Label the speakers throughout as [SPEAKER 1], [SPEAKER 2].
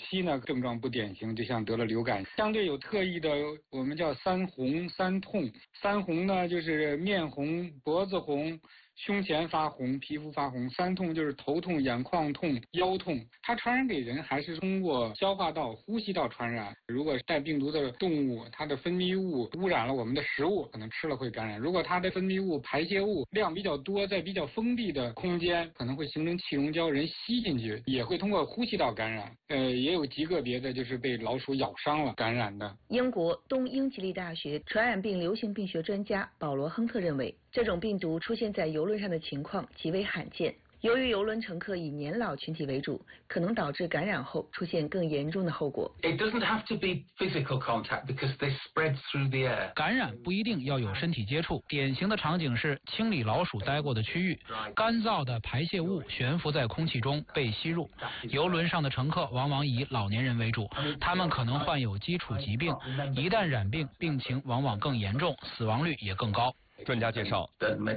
[SPEAKER 1] 期呢症状不典型，就像得了流感。相对有特异的，我们叫三红三痛。三红呢就是面红、脖子红、胸前发红、皮肤发红。三痛就是头痛、眼眶痛、腰痛。它传染给人还是通过消化道、呼吸道传染。如果带病毒的动物，它的分泌物污染了我们的食物，可能吃了会感染。如果它的分泌物、排泄物量比较多，在比较封闭的空间，可能会形成气溶胶，人吸进去，也会通过呼吸道感染。也有极个别的就是被老鼠咬伤了感染的。
[SPEAKER 2] 英国东英吉利大学传染病流行病学专家保罗·亨特认为，这种病毒出现在邮轮上的情况极为罕见。由于邮轮乘客以年老群体为主，可能导致感染后出现更严重的后果。
[SPEAKER 3] It doesn't have to be physical contact because they spread through the air.
[SPEAKER 4] 感染不一定要有身体接触，典型的场景是清理老鼠待过的区域，干燥的排泄物悬浮在空气中被吸入。邮轮上的乘客往往以老年人为主，他们可能患有基础疾病，一旦染病，病情往往更严重，死亡率也更高。
[SPEAKER 5] 专家介绍，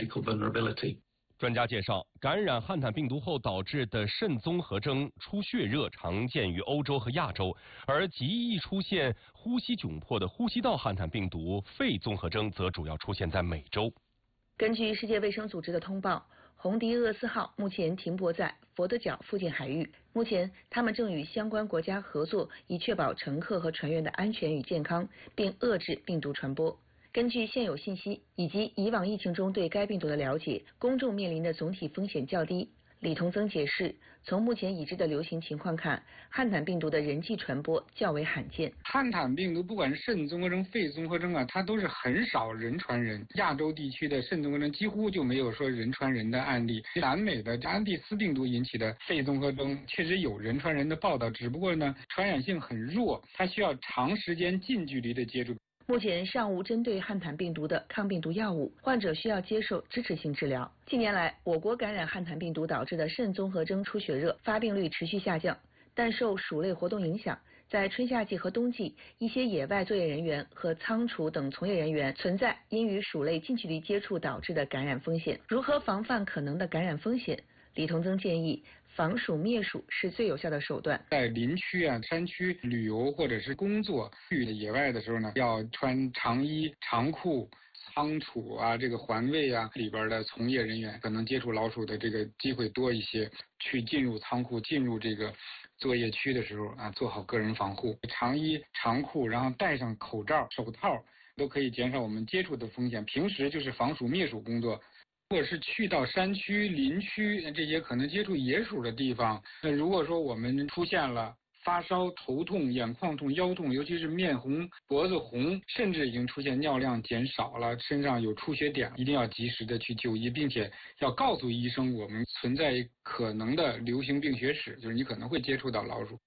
[SPEAKER 5] 感染汉坦病毒后导致的肾综合征、出血热常见于欧洲和亚洲，而极易出现呼吸窘迫的呼吸道汉坦病毒、肺综合征则主要出现在美洲。
[SPEAKER 2] 根据世界卫生组织的通报，红迪厄斯号目前停泊在佛得角附近海域，目前他们正与相关国家合作，以确保乘客和船员的安全与健康，并遏制病毒传播。根据现有信息以及以往疫情中对该病毒的了解，公众面临的总体风险较低。李同增解释，从目前已知的流行情况看，汉坦病毒的人际传播较为罕见。
[SPEAKER 1] 汉坦病毒不管是肾综合征、肺综合征啊，它都是很少人传人。亚洲地区的肾综合征几乎就没有说人传人的案例。南美的安第斯病毒引起的肺综合征确实有人传人的报道，只不过呢传染性很弱，它需要长时间近距离的接触。
[SPEAKER 2] 目前尚无针对汉坦病毒的抗病毒药物，患者需要接受支持性治疗。近年来，我国感染汉坦病毒导致的肾综合征出血热发病率持续下降，但受鼠类活动影响，在春夏季和冬季，一些野外作业人员和仓储等从业人员存在因与鼠类近距离接触导致的感染风险。如何防范可能的感染风险？李同增建议，防鼠灭鼠是最有效的手段。
[SPEAKER 1] 在林区啊、山区旅游或者是工作去野外的时候呢，要穿长衣、长裤。仓储啊，这个环卫啊里边的从业人员可能接触老鼠的这个机会多一些。去进入仓库、进入这个作业区的时候啊，做好个人防护，长衣、长裤，然后戴上口罩、手套，都可以减少我们接触的风险。平时就是防鼠灭鼠工作。如果是去到山区、林区这些可能接触野鼠的地方，那如果说我们出现了发烧、头痛、眼眶痛、腰痛，尤其是面红、脖子红，甚至已经出现尿量减少了，身上有出血点，一定要及时的去就医，并且要告诉医生我们存在可能的流行病学史，就是你可能会接触到老鼠。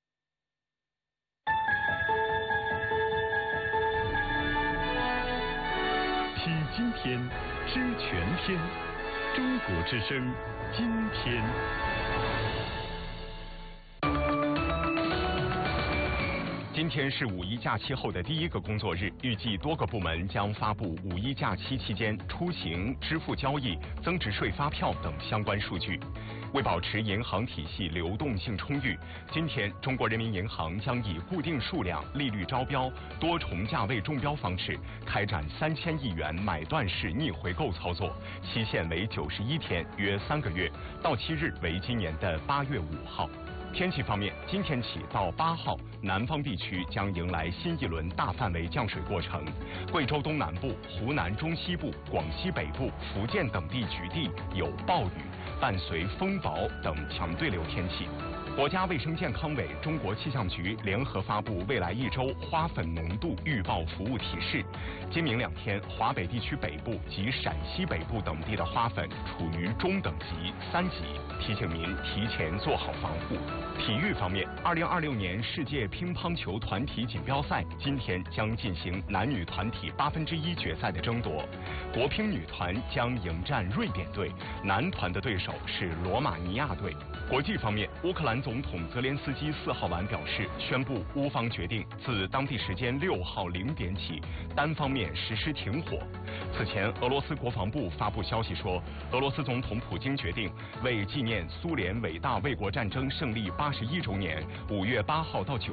[SPEAKER 6] 体今天，知全天，中国之声，今天。今天是五一假期后的第一个工作日，预计多个部门将发布五一假期期间出行、支付交易、增值税发票等相关数据。为保持银行体系流动性充裕，今天中国人民银行将以固定数量、利率招标、多重价位中标方式开展3000亿元买断式逆回购操作，期限为91天，约3个月，到期日为今年的8月5号。天气方面，今天起到8号，南方地区将迎来新一轮大范围降水过程，贵州东南部、湖南中西部、广西北部、福建等地局地有暴雨，伴随风雹等强对流天气。国家卫生健康委、中国气象局联合发布未来1周花粉浓度预报服务提示，今明2天，华北地区北部及陕西北部等地的花粉处于中等级3级，提醒民提前做好防护。体育方面，2026年世界乒乓球团体锦标赛今天将进行男女团体1/8决赛的争夺，国乒女团将迎战瑞典队，男团的对手是罗马尼亚队。国际方面，乌克兰总统泽连斯基4号晚表示，宣布乌方决定自当地时间6号0点起单方面实施停火。此前，俄罗斯国防部发布消息说，俄罗斯总统普京决定为纪念苏联伟大卫国战争胜利81周年，5月8号到9